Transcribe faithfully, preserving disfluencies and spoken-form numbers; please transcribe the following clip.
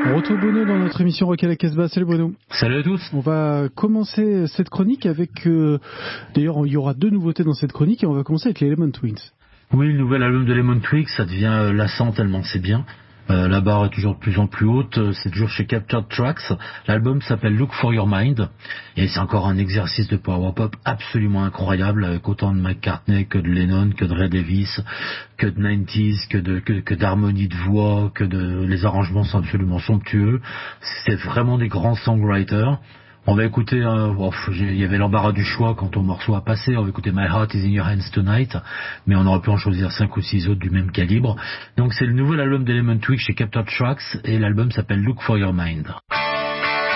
On retrouve Bruno dans notre émission Rock à la Casbah. Salut Bruno. Salut à tous. On va commencer cette chronique avec... Euh, d'ailleurs, il y aura deux nouveautés dans cette chronique et on va commencer avec les Lemon Twigs. Oui, le nouvel album de Lemon Twigs, ça devient euh, lassant tellement c'est bien. Euh, la barre est toujours de plus en plus haute, c'est toujours chez Captured Tracks. L'album s'appelle Look for Your Mind et c'est encore un exercice de power pop absolument incroyable avec autant de McCartney que de Lennon, que de Ray Davis, que de quatre-vingt-dix, que de que, que d'harmonie de voix, que de les arrangements sont absolument somptueux. C'est vraiment des grands songwriters. On va écouter, euh, oh, il y avait l'embarras du choix quand ton morceau a passé, on va écouter My Heart is in Your Hands Tonight, mais on aurait pu en choisir cinq ou six autres du même calibre. Donc c'est le nouvel album d'Element Twigs chez Captured Tracks et l'album s'appelle Look for Your Mind.